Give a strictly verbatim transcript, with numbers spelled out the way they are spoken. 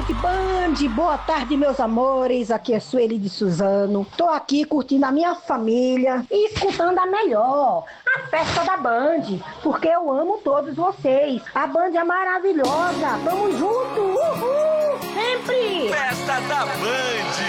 tarde, Band. Boa tarde, meus amores. Aqui é Sueli de Suzano. Tô aqui curtindo a minha família e escutando a melhor, a festa da Band, porque eu amo todos vocês. A Band é maravilhosa. Tamo junto. Uhul. Sempre. Festa da Band.